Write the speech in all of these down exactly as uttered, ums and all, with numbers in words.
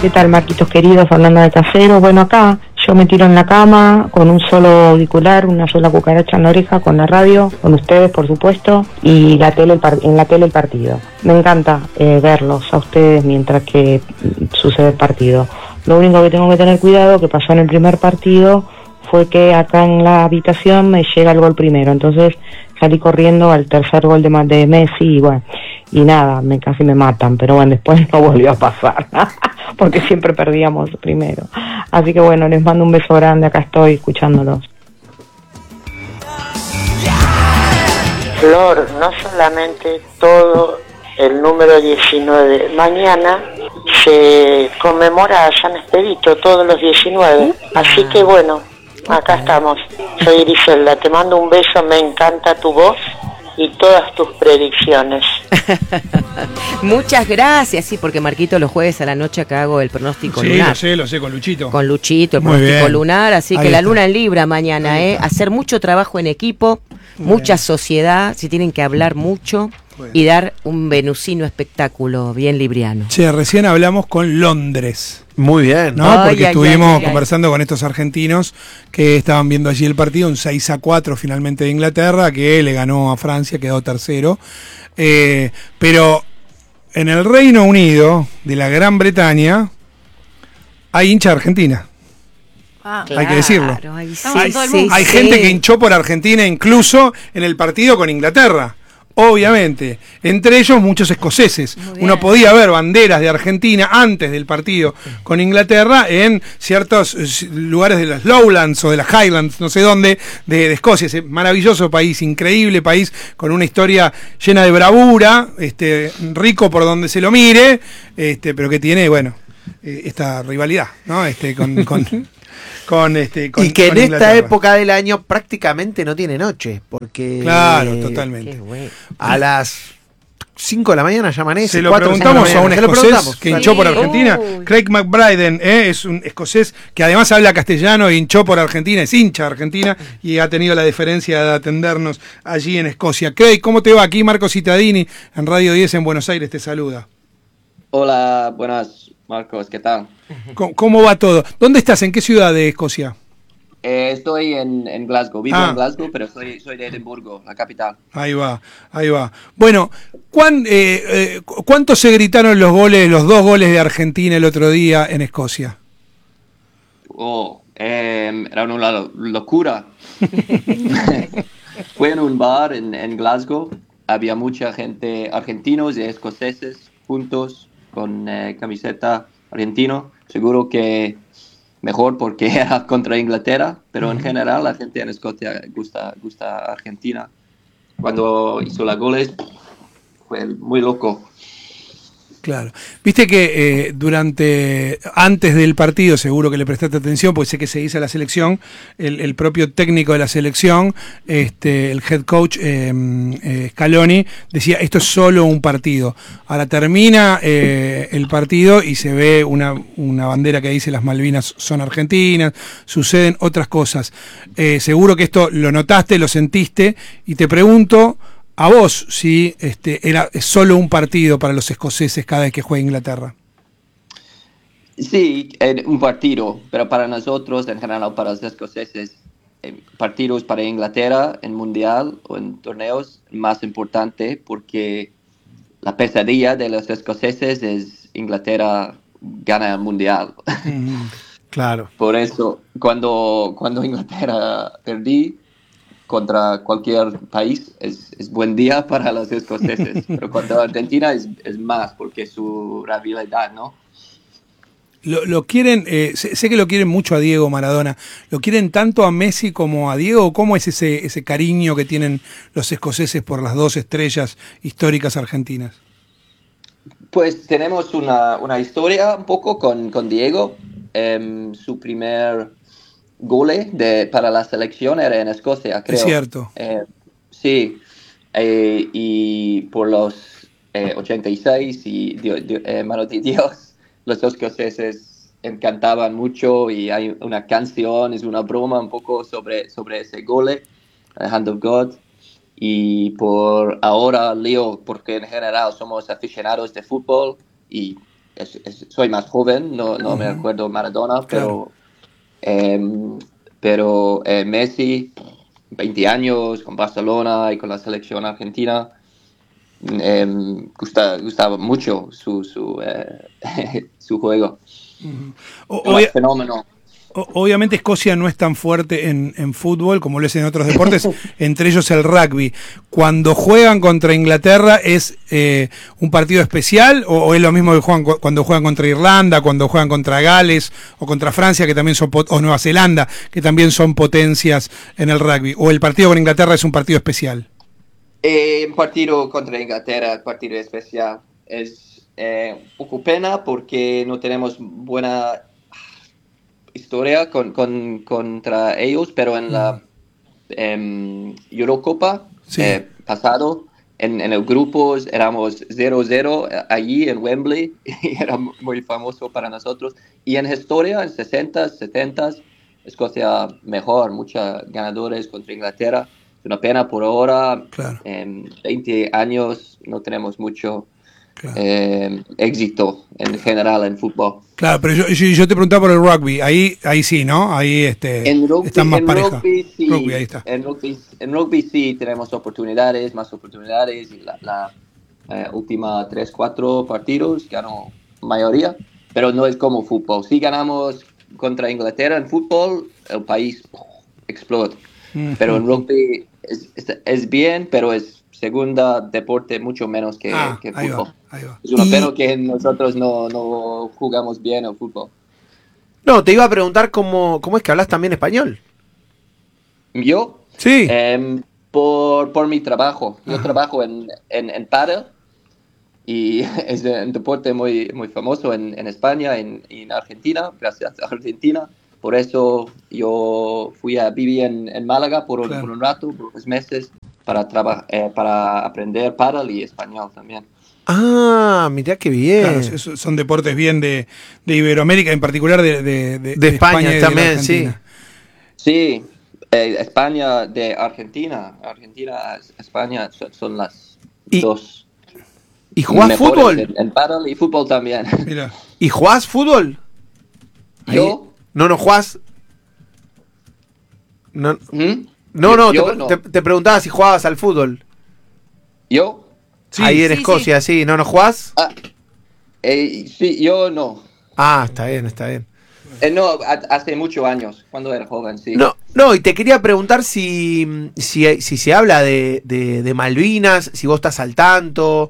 ¿Qué tal, Marquitos queridos? Fernanda de Casero. Bueno, acá yo me tiro en la cama con un solo auricular, una sola cucaracha en la oreja, con la radio, con ustedes, por supuesto, y la tele, el par- en la tele el partido. Me encanta eh, verlos a ustedes mientras que sucede el partido. Lo único que tengo que tener cuidado, que pasó en el primer partido, fue que acá en la habitación me llega el gol primero, entonces salí corriendo al tercer gol de, de Messi y bueno, y nada, me casi me matan, pero bueno, después no volvió a pasar, porque siempre perdíamos primero. Así que bueno, les mando un beso grande, acá estoy escuchándolos. Flor, no solamente todo el número diecinueve, mañana se conmemora a San Expedito, todos los diecinueve, así que bueno, acá estamos. Soy Griselda, te mando un beso, me encanta tu voz y todas tus predicciones. Muchas gracias, sí, porque Marquito los jueves a la noche acá hago el pronóstico Sí, lunar. lo sé, lo sé, con Luchito. Con Luchito, el Muy pronóstico bien. lunar, así Ahí que la está. luna en Libra mañana, ¿eh? Hacer mucho trabajo en equipo, Muy mucha bien. sociedad, si tienen que hablar mucho Bueno. y dar un venusino espectáculo bien libriano. Che, recién hablamos con Londres, Muy bien. ¿no? Ay, Porque ay, estuvimos ay, ay, conversando con estos argentinos que estaban viendo allí el partido, un seis a cuatro finalmente de Inglaterra, que le ganó a Francia, quedó tercero. Eh, pero en el Reino Unido de la Gran Bretaña hay hincha argentina. Ah, Hay que decirlo. Claro, ay, sí, Hay- sí, Hay sí. gente que hinchó por Argentina incluso en el partido con Inglaterra. Obviamente, entre ellos muchos escoceses. Muy bien. Uno podía ver banderas de Argentina antes del partido con Inglaterra en ciertos eh, lugares de las Lowlands o de las Highlands, no sé dónde, de, de Escocia. Ese maravilloso país, increíble país, con una historia llena de bravura, este, rico por donde se lo mire, este, pero que tiene, bueno, eh, esta rivalidad, ¿no? Este, con, con, con, este, con- y que con en esta Inglaterra. época del año prácticamente no tiene noche, porque Claro, eh, totalmente. Qué bueno. a las cinco de la mañana ya amanece. Se lo cuatro o cinco de la preguntamos a un mañana. Se lo escocés preguntamos. que Sí. hinchó por Argentina. Uy. Craig McBriden, ¿eh? Es un escocés que además habla castellano e hinchó por Argentina, es hincha de Argentina y ha tenido la deferencia de atendernos allí en Escocia. Craig, ¿cómo te va? Aquí Marco Cittadini en Radio diez en Buenos Aires te saluda. Hola, buenas, Marcos, ¿qué tal? ¿Cómo, cómo va todo? ¿Dónde estás? ¿En qué ciudad de Escocia? Eh, estoy en, en Glasgow, vivo Ah. en Glasgow, pero soy, soy de Edimburgo, la capital. Ahí va, ahí va. Bueno, ¿cuán, eh, eh, cu- ¿cuánto se gritaron los goles, los dos goles de Argentina el otro día en Escocia? Oh, eh, era una lo- locura. Fue en un bar en, en Glasgow, había mucha gente, argentinos y escoceses juntos con eh, camiseta argentino. Seguro que mejor porque era contra Inglaterra, pero en general la gente en Escocia gusta, gusta Argentina. Cuando hizo los goles fue muy loco. Claro. Viste que eh, durante, antes del partido, seguro que le prestaste atención, porque sé que se dice a la selección, el, el propio técnico de la selección, este, el head coach eh, eh, Scaloni, decía, esto es solo un partido. Ahora termina eh, el partido y se ve una, una bandera que dice las Malvinas son argentinas, suceden otras cosas. Eh, seguro que esto lo notaste, lo sentiste, y te pregunto a vos si este, era solo un partido para los escoceses cada vez que juega Inglaterra. Sí, en un partido, pero para nosotros, en general, para los escoceses, eh, partidos para Inglaterra en mundial o en torneos más importante porque la pesadilla de los escoceses es Inglaterra gana el mundial. Claro. Por eso, cuando, cuando Inglaterra perdí contra cualquier país, es, es buen día para los escoceses, pero contra Argentina es, es más porque su rivalidad, ¿no? Lo, lo quieren, eh, sé, sé que lo quieren mucho a Diego Maradona. ¿Lo quieren tanto a Messi como a Diego? ¿Cómo es ese, ese cariño que tienen los escoceses por las dos estrellas históricas argentinas? Pues tenemos una, una historia un poco con, con Diego. Em, su primer gol de, para la selección era en Escocia, creo. Es cierto. Eh, sí, eh, y por los eh, ochenta y seis y dio, dio, eh, mano de Dios, los escoceses encantaban mucho y hay una canción, es una broma un poco sobre, sobre ese gol, The Hand of God. Y por ahora, Leo, porque en general somos aficionados de fútbol y es, es, soy más joven, no, no uh-huh. me acuerdo Maradona, pero, claro. eh, pero eh, Messi, veinte años con Barcelona y con la selección argentina, eh, gusta, gustaba mucho su, su, eh, su juego. Uh-huh. O, un fenómeno. Obviamente Escocia no es tan fuerte en, en fútbol como lo es en otros deportes, entre ellos el rugby. Cuando juegan contra Inglaterra, ¿es eh, un partido especial o, o es lo mismo que juegan cuando juegan contra Irlanda, cuando juegan contra Gales o contra Francia, que también son o Nueva Zelanda, que también son potencias en el rugby? ¿O el partido con Inglaterra es un partido especial? Eh, un partido contra Inglaterra, el partido especial. Es eh, un poco pena porque no tenemos buena historia con, con, contra ellos, pero en la eh, Eurocopa sí. eh, pasado, en, en el grupo éramos cero cero allí en Wembley, y era muy famoso para nosotros. Y en historia, en sesenta, setenta, Escocia mejor, muchos ganadores contra Inglaterra. Es una pena por ahora, claro. en veinte años no tenemos mucho Claro. Eh, éxito en general en fútbol. Claro, pero yo, yo, yo te preguntaba por el rugby, ahí ahí sí, ¿no? Ahí este, en rugby, están más en pareja. Rugby, sí, rugby, ahí está. En rugby, en rugby sí tenemos oportunidades, más oportunidades, y la, la eh, última tres, cuatro partidos ganó mayoría, pero no es como fútbol. Si ganamos contra Inglaterra en fútbol, el país oh, explota. Mm-hmm. Pero en rugby es, es, es bien, pero es segunda deporte mucho menos que, ah, que ahí fútbol. Va, ahí va. Es una y... pena que nosotros no, no jugamos bien el fútbol. No, te iba a preguntar cómo, cómo es que hablas también español. ¿Yo? Sí. Eh, por, por mi trabajo. Yo Ajá. trabajo en, en, en pádel y es un deporte muy, muy famoso en, en España y en, en Argentina, gracias a Argentina. Por eso yo fui a vivir en, en Málaga por un, claro. por un rato, por unos meses, para, traba, eh, para aprender pádel y español también. Ah, mirá qué bien. Claro, esos son deportes bien de, de Iberoamérica, en particular de, de, de, de España, España y también, de sí. Sí, eh, España de Argentina. Argentina, España son, son las ¿Y, dos. ¿Y jugás fútbol? En, en pádel y fútbol también. Mira. ¿Y jugás fútbol? ¿Yo? No, no jugás. No, ¿Mm? no, no, yo, te, no. Te, te preguntaba si jugabas al fútbol. ¿Yo? Sí, ahí en sí, Escocia, sí. sí. ¿No, no jugás? Ah, eh, sí, yo no. Ah, está bien, está bien. Eh, no, hace muchos años, cuando era joven, sí. No, no, y te quería preguntar si, si, si se habla de, de, de Malvinas, si vos estás al tanto.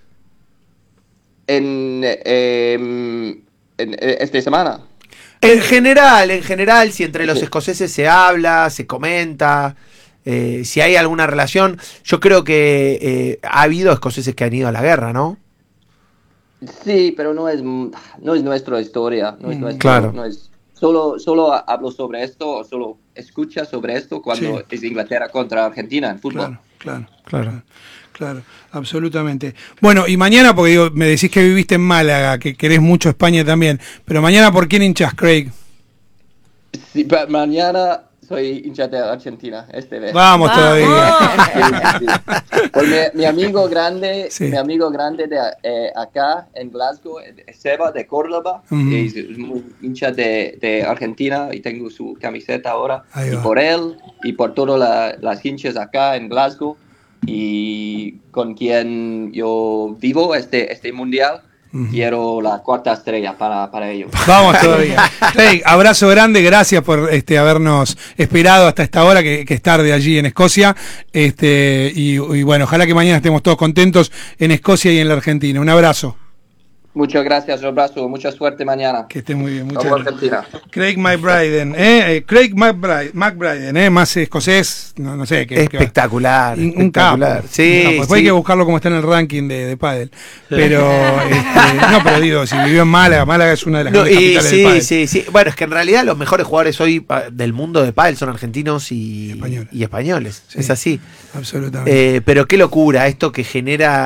En, eh, en, en esta semana. En general, en general, si entre los escoceses se habla, se comenta, eh, si hay alguna relación. Yo creo que eh, ha habido escoceses que han ido a la guerra, ¿no? Sí, pero no es, no es nuestra historia. No es nuestro, claro. No es, solo, solo hablo sobre esto, o solo escucha sobre esto cuando sí. es Inglaterra contra Argentina en fútbol. Claro, claro, claro. Claro, absolutamente. Bueno, y mañana, porque digo, me decís que viviste en Málaga, que querés mucho España también, pero mañana, ¿por quién hinchas, Craig? Sí, mañana soy hincha de Argentina, este vez. Vamos todavía. Sí, sí. Por mi, mi amigo grande, sí. mi amigo grande de eh, acá en Glasgow, Seba de Córdoba, uh-huh. es muy hincha de, de Argentina y tengo su camiseta ahora. Y por él y por todas la, las hinchas acá en Glasgow, y con quien yo vivo este, este mundial, uh-huh. quiero la cuarta estrella para, para ellos. Vamos todavía. Hey, abrazo grande, gracias por este habernos esperado hasta esta hora, que, que es tarde allí en Escocia, este y, y bueno, ojalá que mañana estemos todos contentos en Escocia y en la Argentina. Un abrazo. Muchas gracias, un abrazo, mucha suerte mañana. Que esté muy bien, muchas Vamos gracias. Argentina. Craig McBride, ¿eh? Craig McBride, McBride, ¿eh? Más escocés, no, no sé. Que, espectacular, que un, espectacular. Un capo. Sí, un capo. Después sí. hay que buscarlo como está en el ranking de, de pádel. Pero, este, no, pero digo, si vivió en Málaga, Málaga es una de las no, grandes y, capitales sí, del pádel. Sí, sí, bueno, es que en realidad los mejores jugadores hoy del mundo de pádel son argentinos y, y españoles. Y españoles. Sí, es así. Absolutamente. Eh, pero qué locura esto que genera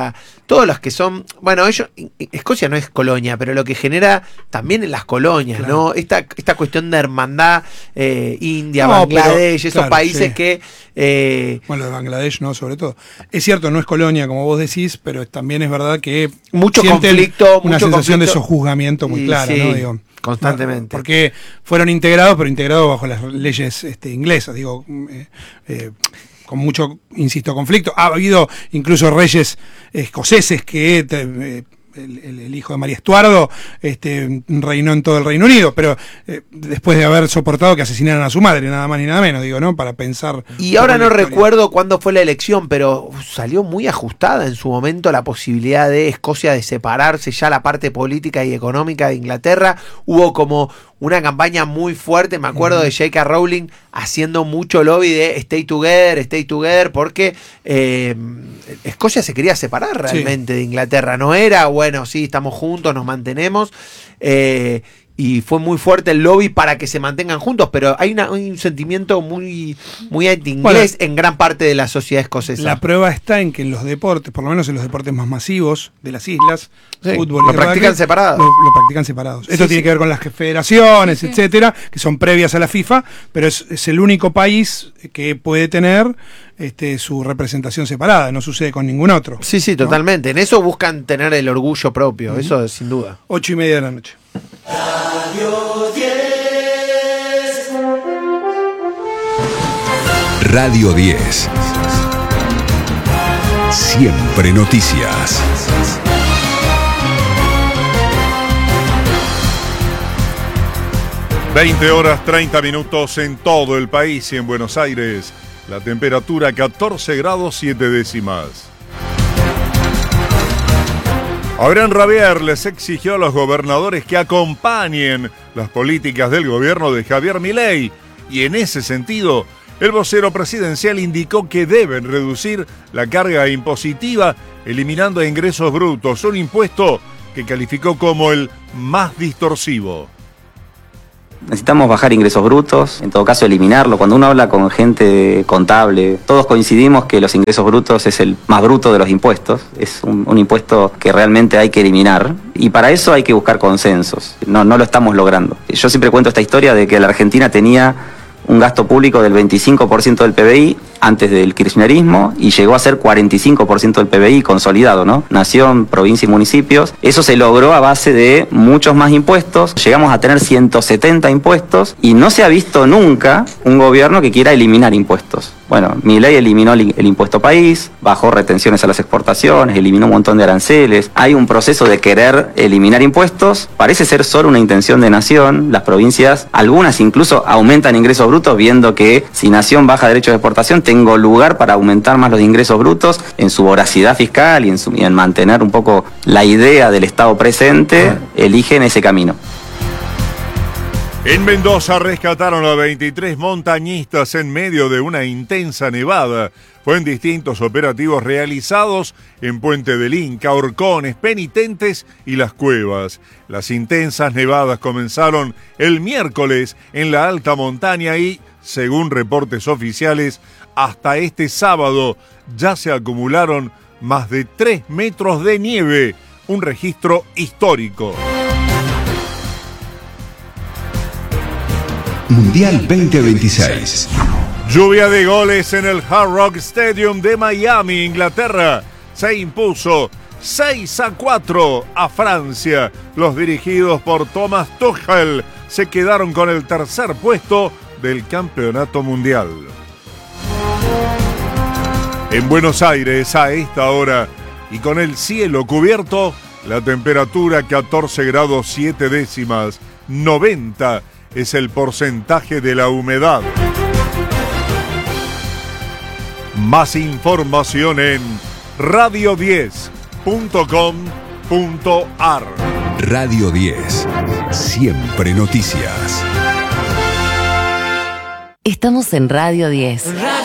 todos los que son, bueno, ellos, Escocia no es colonia, pero lo que genera también en las colonias, claro. ¿no? Esta, esta cuestión de hermandad, eh, India, no, Bangladesh, pero, esos claro, países sí. que... Eh, bueno, lo de Bangladesh no, sobre todo. Es cierto, no es colonia, como vos decís, pero también es verdad que... Mucho conflicto, una mucho sensación conflicto. de sojuzgamiento muy Y, clara, sí, ¿no? Digo, constantemente. Porque fueron integrados, pero integrados bajo las leyes este, inglesas, digo... Eh, eh, con mucho, insisto, conflicto. Ha habido incluso reyes escoceses que... Eh, El, el, el hijo de María Estuardo este, reinó en todo el Reino Unido, pero eh, después de haber soportado que asesinaran a su madre, nada más ni nada menos, digo, ¿no? Para pensar... Y ahora no recuerdo cuándo fue la elección, pero salió muy ajustada en su momento la posibilidad de Escocia de separarse, ya la parte política y económica de Inglaterra. Hubo como una campaña muy fuerte, me acuerdo uh-huh. de J K Rowling haciendo mucho lobby de stay together, stay together, porque eh, Escocia se quería separar realmente sí. de Inglaterra, no era, bueno, sí, estamos juntos, nos mantenemos, eh, y fue muy fuerte el lobby para que se mantengan juntos, pero hay, una, hay un sentimiento muy, muy anti-inglés bueno, en gran parte de la sociedad escocesa. La prueba está en que en los deportes, por lo menos en los deportes más masivos de las islas, sí, fútbol lo y practican rugby, separados. Lo, lo practican separados. Sí, Esto sí. tiene que ver con las federaciones, sí, sí. etcétera, que son previas a la FIFA, pero es, es el único país que puede tener este, su representación separada, no sucede con ningún otro. Sí, sí, totalmente. ¿no? En eso buscan tener el orgullo propio, uh-huh. eso sin duda. Ocho y media de la noche. Radio diez. Radio diez. Siempre noticias. veinte horas treinta minutos en todo el país y en Buenos Aires. La temperatura catorce grados siete décimas. Abraham Rabier les exigió a los gobernadores que acompañen las políticas del gobierno de Javier Milei y en ese sentido, el vocero presidencial indicó que deben reducir la carga impositiva eliminando ingresos brutos, un impuesto que calificó como el más distorsivo. Necesitamos bajar ingresos brutos, en todo caso eliminarlo. Cuando uno habla con gente contable, todos coincidimos que los ingresos brutos es el más bruto de los impuestos. Es un, un impuesto que realmente hay que eliminar y para eso hay que buscar consensos. No, no lo estamos logrando. Yo siempre cuento esta historia de que la Argentina tenía un gasto público del veinticinco por ciento del P B I antes del kirchnerismo y llegó a ser cuarenta y cinco por ciento del P B I consolidado, ¿no? Nación, provincia y municipios. Eso se logró a base de muchos más impuestos. Llegamos a tener ciento setenta impuestos y no se ha visto nunca un gobierno que quiera eliminar impuestos. Bueno, Milei eliminó el, el impuesto país, bajó retenciones a las exportaciones, eliminó un montón de aranceles. Hay un proceso de querer eliminar impuestos. Parece ser solo una intención de Nación. Las provincias, algunas incluso aumentan ingresos brutos viendo que si Nación baja derechos de exportación, tengo lugar para aumentar más los ingresos brutos en su voracidad fiscal y en, su, y en mantener un poco la idea del Estado presente, eligen ese camino. En Mendoza rescataron a veintitrés montañistas en medio de una intensa nevada. Fue en distintos operativos realizados en Puente del Inca, Horcones, Penitentes y Las Cuevas. Las intensas nevadas comenzaron el miércoles en la alta montaña y, según reportes oficiales, hasta este sábado ya se acumularon más de tres metros de nieve, un registro histórico. Mundial veinte veintiséis. Lluvia de goles en el Hard Rock Stadium de Miami, Inglaterra. Se impuso seis a cuatro a Francia. Los dirigidos por Thomas Tuchel se quedaron con el tercer puesto del campeonato mundial. En Buenos Aires, a esta hora, y con el cielo cubierto, la temperatura catorce grados siete décimas, noventa es el porcentaje de la humedad. Más información en radio diez punto com punto ar. Radio diez, siempre noticias. Estamos en Radio diez.